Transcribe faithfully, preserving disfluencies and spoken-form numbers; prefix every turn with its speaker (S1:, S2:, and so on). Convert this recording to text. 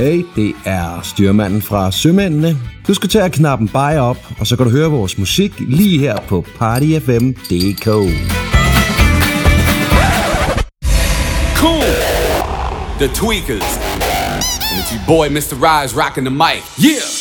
S1: Hey, det er styrmanden fra Sømændene. Du skal tage knappen bare op, og så kan du høre vores musik lige her på party f m punktum d k.
S2: Cool! The Tweakers. And it's your boy, mister Rise, rocking the mic. Yeah!